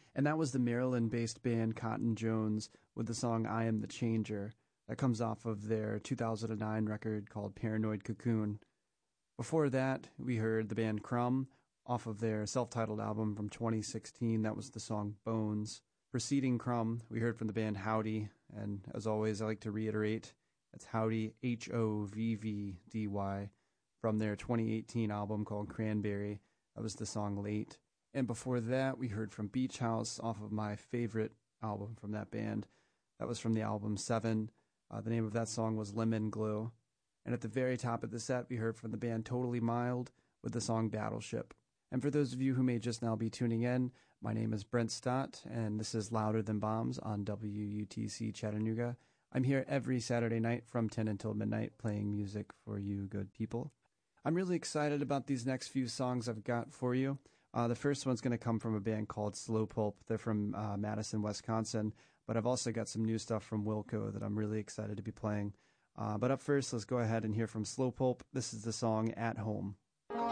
And that was the Maryland-based band Cotton Jones with the song I Am the Changer. That comes off of their 2009 record called Paranoid Cocoon. Before that, we heard the band Crumb off of their self-titled album from 2016. That was the song Bones. Preceding Crumb, we heard from the band Howdy, and as always, I like to reiterate, that's Howdy, H-O-V-V-D-Y, from their 2018 album called Cranberry. That was the song Late. And before that, we heard from Beach House off of my favorite album from that band. That was from the album Seven. The name of that song was Lemon Glue. And at the very top of the set, we heard from the band Totally Mild with the song Battleship. And for those of you who may just now be tuning in, my name is Brent Stott, and this is Louder Than Bombs on WUTC Chattanooga. I'm here every Saturday night from 10 until midnight playing music for you good people. I'm really excited about these next few songs I've got for you. The first one's going to come from a band called Slow Pulp. They're from Madison, Wisconsin, but I've also got some new stuff from Wilco that I'm really excited to be playing. But up first, let's go ahead and hear from Slow Pulp. This is the song At Home.